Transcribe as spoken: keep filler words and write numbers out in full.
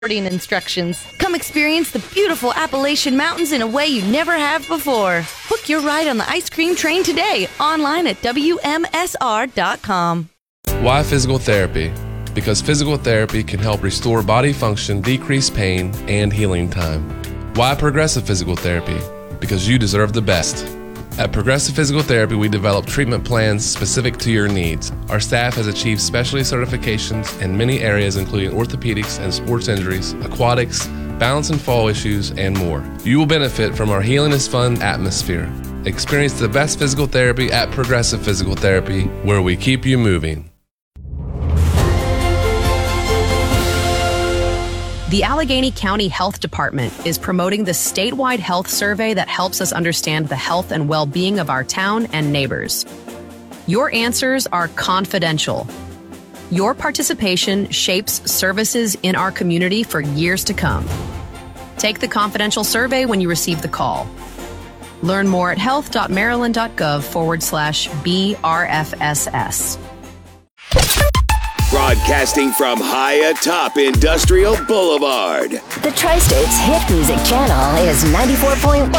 instructions. Come experience the beautiful Appalachian Mountains in a way you never have before. Book your ride on the ice cream train today, online at W M S R dot com. Why physical therapy? Because physical therapy can help restore body function, decrease pain, and healing time. Why Progressive Physical Therapy? Because you deserve the best. At Progressive Physical Therapy, we develop treatment plans specific to your needs. Our staff has achieved specialty certifications in many areas, including orthopedics and sports injuries, aquatics, balance and fall issues, and more. You will benefit from our Healing is Fun atmosphere. Experience the best physical therapy at Progressive Physical Therapy, where we keep you moving. The Allegheny County Health Department is promoting the statewide health survey that helps us understand the health and well-being of our town and neighbors. Your answers are confidential. Your participation shapes services in our community for years to come. Take the confidential survey when you receive the call. Learn more at health.maryland.gov forward slash BRFSS. Broadcasting from high atop Industrial Boulevard. The Tri-States Hit Music Channel is ninety-four point one